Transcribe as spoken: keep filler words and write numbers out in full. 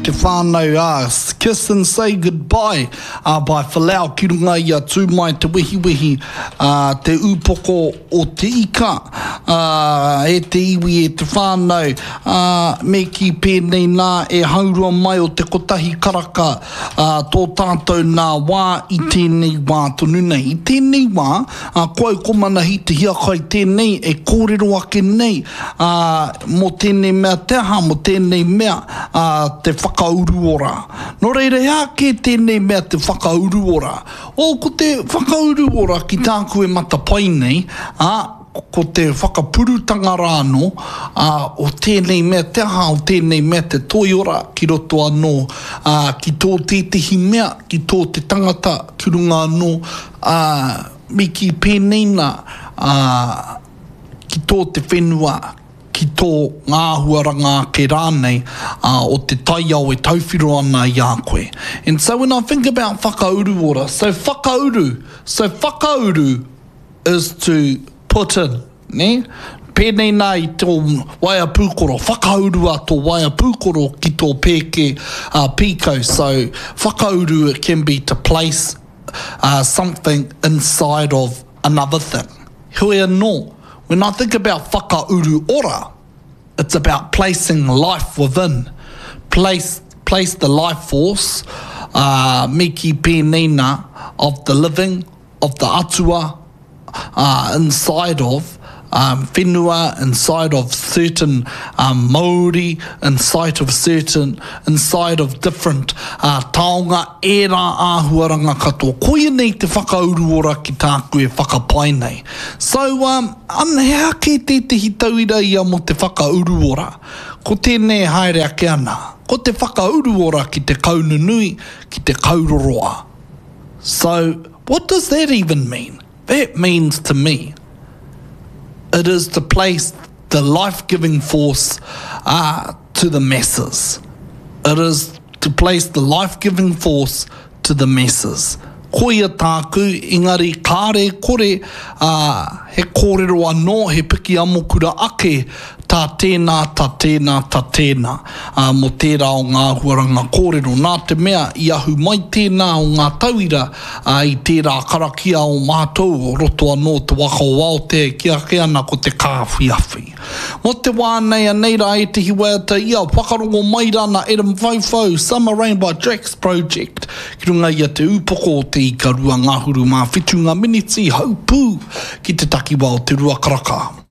te whānau a Kiss and Say Goodbye uh, by Falau ki runga ia tū mai te wihi wihi uh, te upoko o te ika uh, e te iwi e te whānau uh, me ki pēnei nā e haurua mai o te kotahi karaka uh, tō tātou nā wā i tēnei wā tonu nei. I tēnei wā uh, koe komana hi te hiakai tēnei e kōrero ake nei uh, mo tēnei mea te aha mo tēnei mea uh, te whakauru ora. Nō reira, hea ke tēnei mea te whakauru ora. O, ko te whakauru ora ki tāku e mata pai nei, uh, ko te whakapurutanga rāno, uh, o tēnei mea te aha, o tēnei mea te toi ora ki roto anō, uh, ki tō tētihi mea, ki tō te tangata ki runga anō, uh, me ki pēnei nā, uh, ki tō te whenua, ki tō ngāhuaranga ke rānei uh, o te tai au e tauwhiro ana i a koe. And so when I think about whakauru ora, so whakauru, so whakauru is to put in, ne? Pēnei nā i tō waia pūkoro, whakauru a tō waia pūkoro ki tō pēke uh, pīkau. So whakauru, it can be to place uh, something inside of another thing. Hui anō. When I think about whakauru ora, it's about placing life within. Place, place the life force, uh, me ki pēnei nā, of the living, of the atua, uh, inside of um, whenua, inside of certain um, Māori, inside of certain, inside of different uh, taonga, e rā āhuaranga katoa. Koia nei te whakauru ora ki tāku e whakapai nei. So, um, an hea ke te te hitauira ia mo te whakauru ora. Ko tēnei haere ake ana. Ko te whakauru ora ki te kaununui, ki te kauroroa. So, what does that even mean? That means to me, it is to place the life-giving force uh, to the masses. It is to place the life-giving force to the masses. Koia tāku, engari kāre kore, uh, he kōrero anō, he piki amokura ake, tā tēnā, tā tēnā, tā tēnā, uh, mo tērā o ngā huaranga kōrero. Nā te mea, i ahu mai tēnā o ngā tauira, uh, i tērā karakia o mātou, o roto anō te waka o Aote, kia ke ana ko te kāwhiawhi. Mo te wānei aneira e te hiwata ia, whakarongo mai rana e ram whauwhau, Summer Rain by Drax Project, ki runga ia te upoko o te ikarua ngahuru mā whitu ngā miniti, haupū, ki te takiwa o te rua karaka.